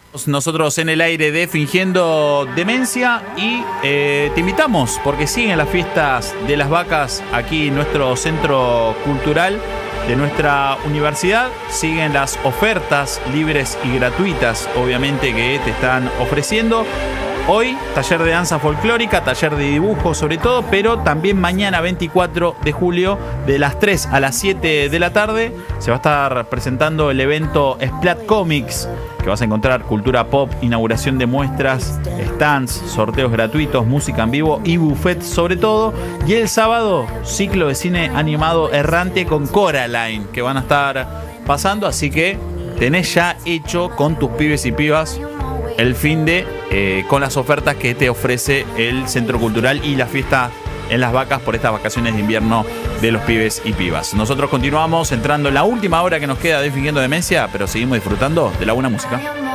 Nosotros en el aire de Fingiendo Demencia y te invitamos porque siguen las fiestas de las vacas aquí en nuestro centro cultural de nuestra universidad. Siguen las ofertas libres y gratuitas, obviamente, que te están ofreciendo. Hoy, taller de danza folclórica, taller de dibujo sobre todo, pero también mañana 24 de julio de las 3 a las 7 de la tarde se va a estar presentando el evento Splat Comics, que vas a encontrar cultura pop, inauguración de muestras, stands, sorteos gratuitos, música en vivo y buffet sobre todo. Y el sábado, ciclo de cine animado errante con Coraline, que van a estar pasando, así que tenés ya hecho con tus pibes y pibas el fin de con las ofertas que te ofrece el Centro Cultural y la fiesta en Las Vacas por estas vacaciones de invierno de los pibes y pibas. Nosotros continuamos entrando en la última hora que nos queda de Fingiendo Demencia, pero seguimos disfrutando de la buena música.